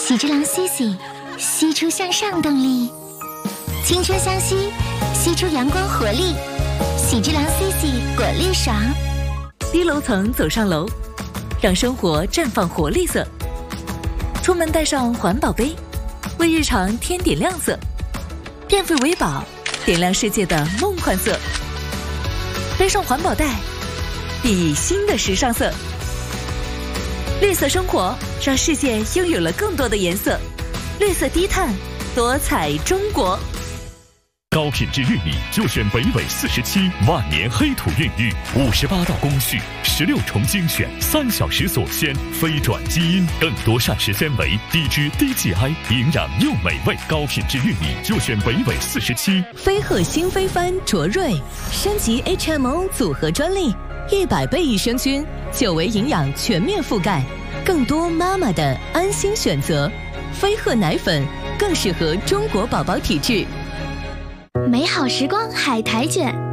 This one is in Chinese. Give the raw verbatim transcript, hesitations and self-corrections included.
喜之郎 C C， 吸出向上动力，青春相吸，吸出阳光活力。喜之郎 C C 果粒爽。 低楼层走上楼，让生活绽放活力色。出门带上环保杯，为日常添点亮色。电费维宝，点亮世界的梦幻色。背上环保袋，熠熠新的时尚色。绿色生活，让世界拥有了更多的颜色。绿色低碳，多彩中国。 高品质玉米就选北纬四十七万年黑土孕育，五十八道工序，十六重精选，三小时锁鲜，非转基因，更多膳食纤维，低脂低 G I， 营养又美味。高品质玉米就选北纬四十七。 飞鹤新飞帆卓瑞升级 H M O 组合专利，一百倍益生菌，九维营养全面覆盖，更多妈妈的安心选择。飞鹤奶粉更适合中国宝宝体质。 美好时光海苔卷。